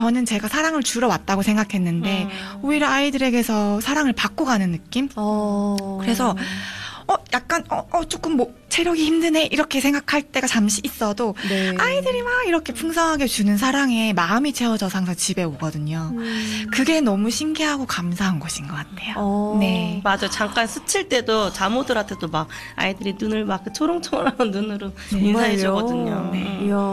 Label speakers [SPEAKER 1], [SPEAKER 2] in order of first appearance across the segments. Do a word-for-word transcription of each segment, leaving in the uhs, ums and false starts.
[SPEAKER 1] 저는 제가 사랑을 주러 왔다고 생각했는데 음. 오히려 아이들에게서 사랑을 받고 가는 느낌? 어. 그래서 어 약간 어, 어 조금 뭐 체력이 힘드네 이렇게 생각할 때가 잠시 있어도 네. 아이들이 막 이렇게 풍성하게 주는 사랑에 마음이 채워져서 항상 집에 오거든요. 음. 그게 너무 신기하고 감사한 것인 것 같아요. 어. 네,
[SPEAKER 2] 맞아. 잠깐 스칠 때도 자모들한테도 막 아이들이 눈을 막 초롱초롱한 눈으로 네. 인사해 주거든요.
[SPEAKER 3] 네. 이야.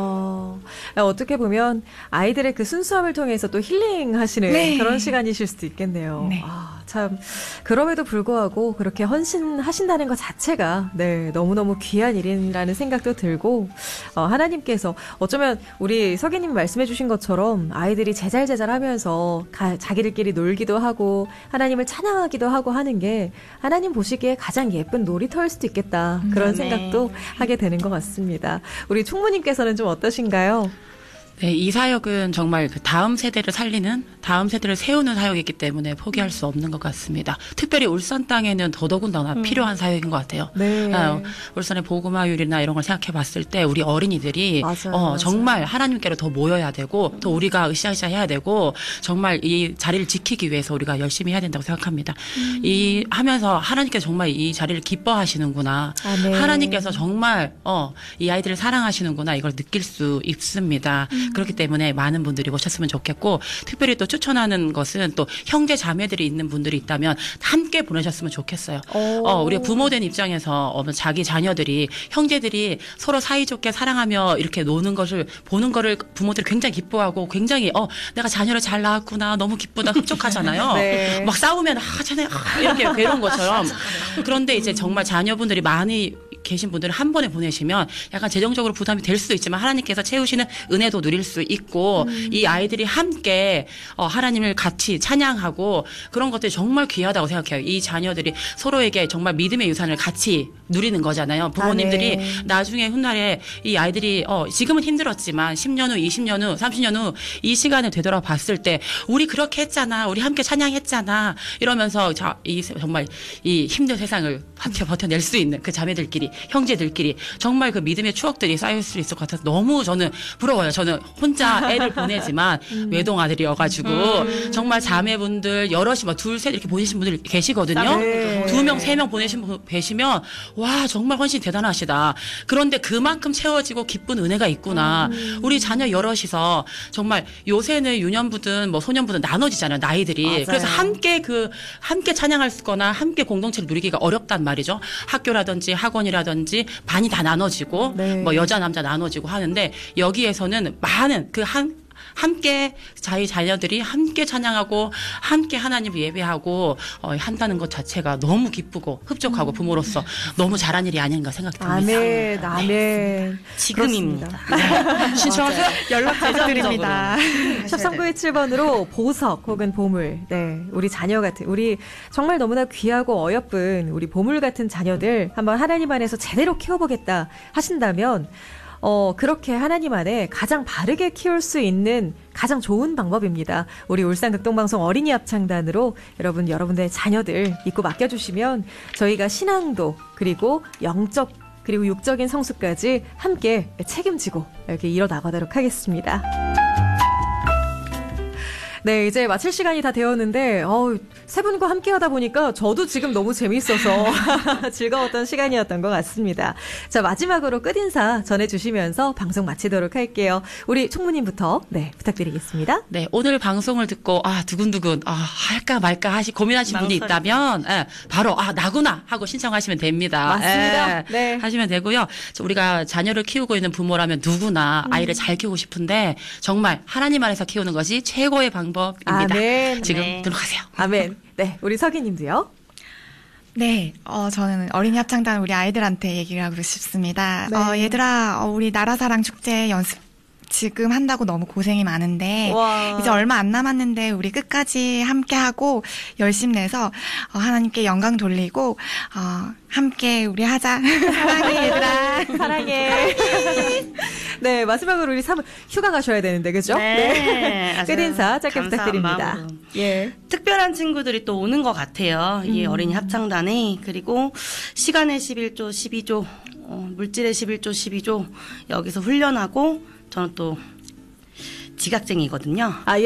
[SPEAKER 3] 어떻게 보면 아이들의 그 순수함을 통해서 또 힐링하시는 네. 그런 시간이실 수도 있겠네요. 네. 아, 참 그럼에도 불구하고 그렇게 헌신하신다는 것 자체가 네 너무너무 귀한 일이라는 생각도 들고 어, 하나님께서 어쩌면 우리 서기님 말씀해 주신 것처럼 아이들이 제잘제잘하면서 가, 자기들끼리 놀기도 하고 하나님을 찬양하기도 하고 하는 게 하나님 보시기에 가장 예쁜 놀이터일 수도 있겠다 그런 음, 생각도 네. 하게 되는 것 같습니다. 우리 총무님께서는 좀 어떠신가요?
[SPEAKER 4] 네, 이 사역은 정말 그 다음 세대를 살리는, 다음 세대를 세우는 사역이기 때문에 포기할 수 없는 것 같습니다. 특별히 울산 땅에는 더더군다나 음. 필요한 사역인 것 같아요. 네. 어, 울산의 복음화율이나 이런 걸 생각해 봤을 때 우리 어린이들이 맞아요, 어, 맞아요. 정말 하나님께로 더 모여야 되고 또 우리가 으쌰으쌰 해야 되고 정말 이 자리를 지키기 위해서 우리가 열심히 해야 된다고 생각합니다. 음. 이 하면서 하나님께서 정말 이 자리를 기뻐하시는구나. 아, 네. 하나님께서 정말 어, 이 아이들을 사랑하시는구나 이걸 느낄 수 있습니다. 음. 그렇기 때문에 많은 분들이 오셨으면 좋겠고 특별히 또 추천하는 것은 또 형제 자매들이 있는 분들이 있다면 함께 보내셨으면 좋겠어요. 어, 우리 부모된 입장에서 어, 자기 자녀들이 형제들이 서로 사이좋게 사랑하며 이렇게 노는 것을 보는 거를 부모들이 굉장히 기뻐하고 굉장히 어 내가 자녀를 잘 낳았구나 너무 기쁘다 흡족하잖아요. 네. 막 싸우면 아 자네 아, 이렇게 괴로운 것처럼 그런데 이제 정말 자녀분들이 많이 계신 분들은 한 번에 보내시면 약간 재정적으로 부담이 될 수도 있지만 하나님께서 채우시는 은혜도 누릴 수 있고 음. 이 아이들이 함께 어, 하나님을 같이 찬양하고 그런 것들이 정말 귀하다고 생각해요. 이 자녀들이 서로에게 정말 믿음의 유산을 같이 누리는 거잖아요. 부모님들이 아, 네. 나중에 훗날에 이 아이들이 어, 지금은 힘들었지만 십 년 후, 이십 년 후, 삼십 년 후 이 시간을 되돌아봤을 때 우리 그렇게 했잖아. 우리 함께 찬양했잖아. 이러면서 자, 이 정말 이 힘든 세상을 버텨, 버텨낼 수 있는 그 자매들끼리 형제들끼리 정말 그 믿음의 추억들이 쌓일 수 있을 것 같아서 너무 저는 부러워요. 저는 혼자 애를 보내지만 음. 외동 아들이어가지고 음. 정말 자매분들 여럿이 막 둘, 셋 이렇게 보내신 분들 계시거든요. 네. 두 명, 세 명 보내신 분 계시면 와 정말 훨씬 대단하시다. 그런데 그만큼 채워지고 기쁜 은혜가 있구나. 음. 우리 자녀 여럿이서 정말 요새는 유년부든 뭐 소년부든 나눠지잖아요. 나이들이. 맞아요. 그래서 함께 그 함께 찬양할 거나 함께 공동체를 누리기가 어렵단 말이죠. 학교라든지 학원이라든지 반이 다 나눠지고 네. 뭐 여자 남자 나눠지고 하는데 여기에서는 많은 그 한 함께 자기 자녀들이 함께 찬양하고 함께 하나님을 예배하고 어, 한다는 것 자체가 너무 기쁘고 흡족하고 부모로서 너무 잘한 일이 아닌가 생각됩니다.
[SPEAKER 3] 아멘, 아멘. 네.
[SPEAKER 2] 지금입니다.
[SPEAKER 4] 네. 신청하세요.
[SPEAKER 1] 연락 부탁드립니다.
[SPEAKER 3] 샵 삼구이칠 번으로 보석 혹은 보물. 네, 우리 자녀 같은 우리 정말 너무나 귀하고 어여쁜 우리 보물 같은 자녀들 한번 하나님 안에서 제대로 키워보겠다 하신다면. 어, 그렇게 하나님 안에 가장 바르게 키울 수 있는 가장 좋은 방법입니다. 우리 울산극동방송 어린이 합창단으로 여러분, 여러분들의 자녀들 믿고 맡겨주시면 저희가 신앙도 그리고 영적 그리고 육적인 성숙까지 함께 책임지고 이렇게 이뤄나가도록 하겠습니다. 네, 이제 마칠 시간이 다 되었는데 어, 세 분과 함께 하다 보니까 저도 지금 너무 재밌어서 즐거웠던 시간이었던 것 같습니다. 자, 마지막으로 끝인사 전해주시면서 방송 마치도록 할게요. 우리 총무님부터 네 부탁드리겠습니다.
[SPEAKER 4] 네, 오늘 방송을 듣고 아 두근두근 아 할까 말까 하시 고민하신 분이 있다면 예, 바로 아 나구나 하고 신청하시면 됩니다.
[SPEAKER 3] 맞습니다.
[SPEAKER 4] 예,
[SPEAKER 3] 네.
[SPEAKER 4] 하시면 되고요. 우리가 자녀를 키우고 있는 부모라면 누구나 음. 아이를 잘 키우고 싶은데 정말 하나님 안에서 키우는 것이 최고의 방법. 입니다.
[SPEAKER 3] 아멘.
[SPEAKER 4] 지금
[SPEAKER 2] 네.
[SPEAKER 4] 들어가세요.
[SPEAKER 3] 아멘. 네, 우리 서기님도요.
[SPEAKER 1] 네, 어, 저는 어린이 합창단 우리 아이들한테 얘기를 하고 싶습니다.
[SPEAKER 3] 네.
[SPEAKER 1] 어, 얘들아, 어, 우리 나라사랑 축제 연습 지금 한다고 너무 고생이 많은데 와. 이제 얼마 안 남았는데 우리 끝까지 함께하고 열심 내서 어, 하나님께 영광 돌리고 어, 함께 우리 하자. 사랑해 얘들아.
[SPEAKER 3] 사랑해. 네, 마지막으로 우리 사무 휴가 가셔야 되는데 그죠?
[SPEAKER 2] 네.
[SPEAKER 3] 네. 끝인사 짧게 부탁드립니다.
[SPEAKER 2] 마음으로.
[SPEAKER 3] 예.
[SPEAKER 2] 특별한 친구들이 또 오는 것 같아요. 이
[SPEAKER 3] 음.
[SPEAKER 2] 어린이 합창단에. 그리고 시간의 십일 조, 십이 조, 어, 물질의 십일 조, 십이 조 여기서 훈련하고 저는 또 지각쟁이거든요.
[SPEAKER 3] 아,